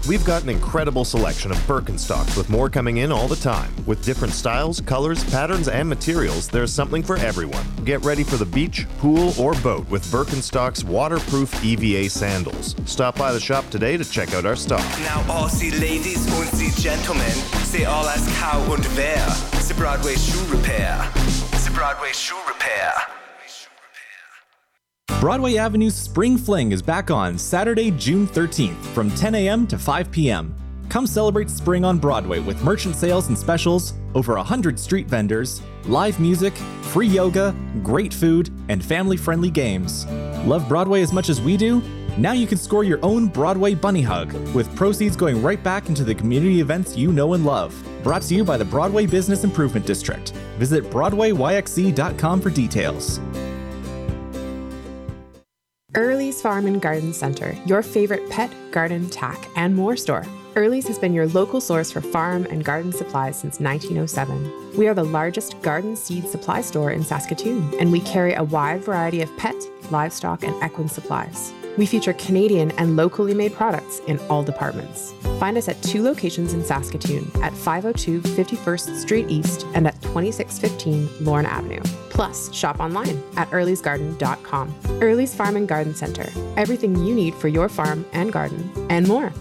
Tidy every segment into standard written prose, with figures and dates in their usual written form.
We've got an incredible selection of Birkenstocks with more coming in all the time. With different styles, colors, patterns, and materials, there's something for everyone. Get ready for the beach, pool, or boat with Birkenstock's waterproof EVA sandals. Stop by the shop today to check out our stock. Now all Sie Ladies und Sie Gentlemen, say all as Kau und Wer. The Broadway Shoe Repair. The Broadway Shoe Repair. Broadway Avenue's Spring Fling is back on Saturday, June 13th from 10 a.m. to 5 p.m. Come celebrate spring on Broadway with merchant sales and specials, over 100 street vendors, live music, free yoga, great food, and family-friendly games. Love Broadway as much as we do? Now you can score your own Broadway Bunny Hug, with proceeds going right back into the community events you know and love. Brought to you by the Broadway Business Improvement District. Visit BroadwayYXE.com for details. Early's Farm and Garden Center, your favorite pet, garden, tack, and more store. Early's has been your local source for farm and garden supplies since 1907. We are the largest garden seed supply store in Saskatoon, and we carry a wide variety of pet, livestock, and equine supplies. We feature Canadian and locally made products in all departments. Find us at 2 locations in Saskatoon, at 502 51st Street East and at 2615 Lorne Avenue. Plus, shop online at earlysgarden.com. Early's Farm and Garden Center. Everything you need for your farm and garden, and more.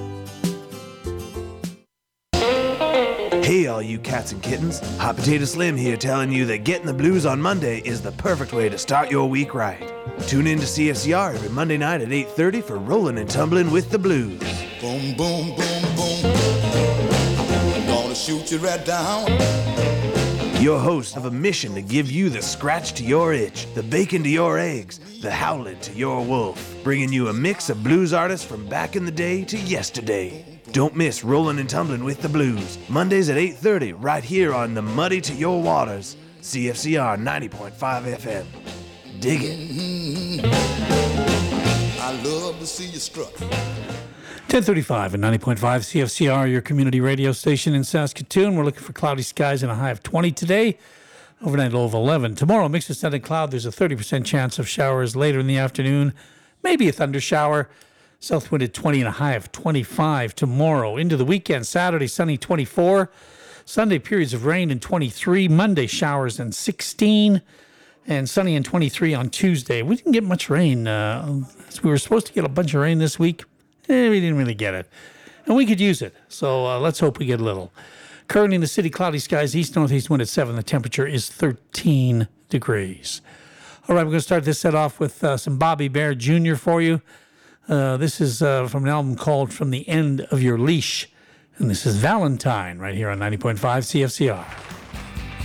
Hey all you cats and kittens, Hot Potato Slim here telling you that getting the blues on Monday is the perfect way to start your week right. Tune in to CFCR every Monday night at 8:30 for Rolling and Tumbling with the Blues. Boom, boom, boom, boom. I'm gonna shoot you right down. Your hosts have a mission to give you the scratch to your itch, the bacon to your eggs, the howling to your wolf, bringing you a mix of blues artists from back in the day to yesterday. Don't miss Rollin' and Tumblin' with the Blues, Mondays at 8:30 right here on the Muddy to Your Waters, CFCR 90.5 FM. Dig it. I love to see you strut. 1035 and 90.5 CFCR, your community radio station in Saskatoon. We're looking for cloudy skies and a high of 20 today. Overnight low of 11. Tomorrow, mixed with sun and cloud. There's a 30% chance of showers later in the afternoon. Maybe a thunder shower. South wind at 20 and a high of 25 tomorrow. Into the weekend, Saturday, sunny 24. Sunday, periods of rain and 23. Monday, showers and 16. And sunny and 23 on Tuesday. We didn't get much rain. We were supposed to get a bunch of rain this week. We didn't really get it. And we could use it. So let's hope we get a little. Currently in the city, cloudy skies, east-northeast wind at 7. The temperature is 13 degrees. All right, we're going to start this set off with some Bobby Bare Jr. for you. This is from an album called From the End of Your Leash. And this is Valentine right here on 90.5 CFCR.